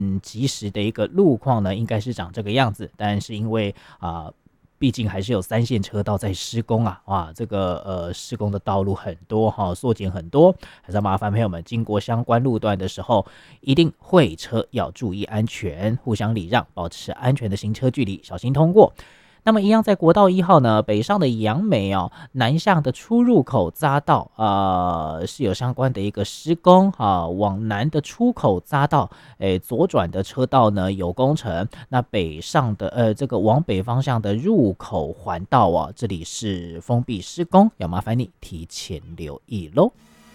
及时的一个路况呢，应该是长这个样子，但是因为毕竟还是有3线车道在施工这个施工的道路很多缩减很多，还是要麻烦朋友们经过相关路段的时候，一定会车要注意安全，互相礼让，保持安全的行车距离，小心通过。那么一样在国道1号呢，北上的杨梅南向的出入口匝道是有相关的一个施工往南的出口匝道左转的车道呢有工程，那北上的这个往北方向的入口环道这里是封闭施工，要麻烦你提前留意咯。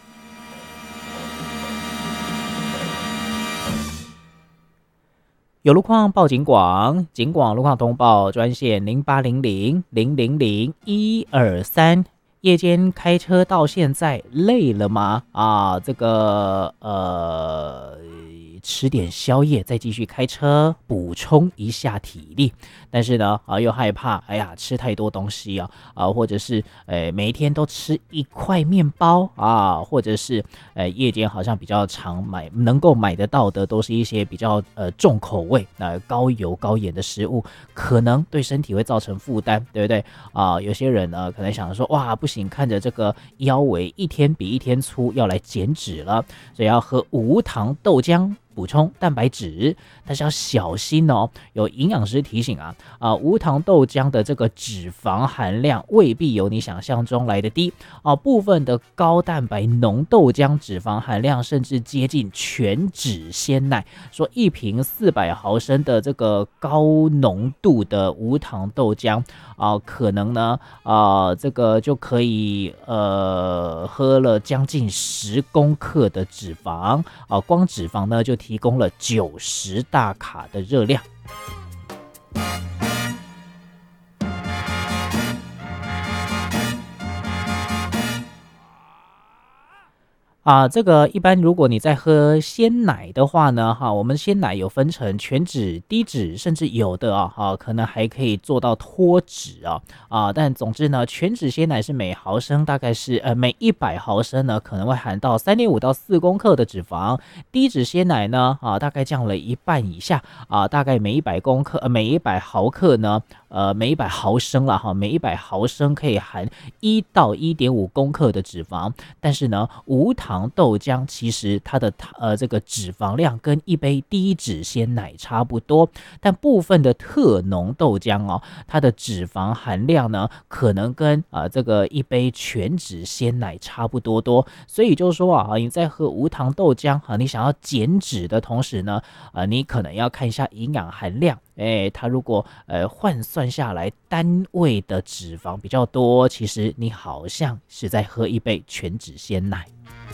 有路况报警广，警广路况通报专线0800-000-123。夜间开车到现在累了吗？这个吃点宵夜再继续开车，补充一下体力。但是呢又害怕吃太多东西或者是每一天都吃一块面包或者是夜间好像比较常能够买得到的都是一些比较重口味高油高盐的食物，可能对身体会造成负担，对不对有些人呢可能想说哇不行，看着这个腰围一天比一天粗，要来减脂了，所以要喝无糖豆浆补充蛋白质，但是要小心有营养师提醒无糖豆浆的这个脂肪含量未必有你想象中来的低部分的高蛋白浓豆浆脂肪含量甚至接近全脂鲜奶，说一瓶400毫升的这个高浓度的无糖豆浆可能呢这个就可以喝了将近10公克的脂肪光脂肪呢就提供了90大卡的热量。这个一般如果你在喝鲜奶的话呢我们鲜奶有分成全脂、低脂，甚至有的可能还可以做到脱脂但总之呢，全脂鲜奶是每毫升大概是每100毫升呢可能会含到3.5到4公克的脂肪，低脂鲜奶呢大概降了一半以下大概每100毫克呢每100毫升啦每100毫升可以含1到1.5公克的脂肪，但是呢无糖豆浆其实它的这个脂肪量跟一杯低脂鲜奶差不多，但部分的特浓豆浆它的脂肪含量呢可能跟这个一杯全脂鲜奶差不多多，所以就是说你在喝无糖豆浆你想要减脂的同时呢你可能要看一下营养含量它如果换算下来单位的脂肪比较多，其实你好像是在喝一杯全脂鲜奶。